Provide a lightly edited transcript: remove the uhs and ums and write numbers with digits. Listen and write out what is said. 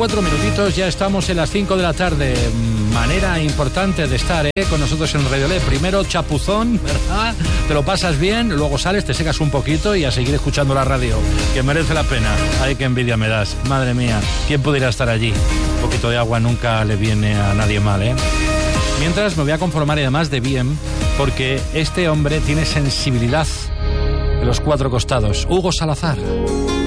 4 minutitos, ya estamos en las 5 de la tarde. Manera importante de estar con nosotros en Radio Le. Primero chapuzón, ¿verdad? Te lo pasas bien, luego sales, te secas un poquito y a seguir escuchando la radio, que merece la pena. Ay, qué envidia me das. Madre mía, ¿quién pudiera estar allí? Un poquito de agua nunca le viene a nadie mal, ¿eh? Mientras me voy a conformar y además de bien, porque este hombre tiene sensibilidad de los 4 costados. Hugo Salazar.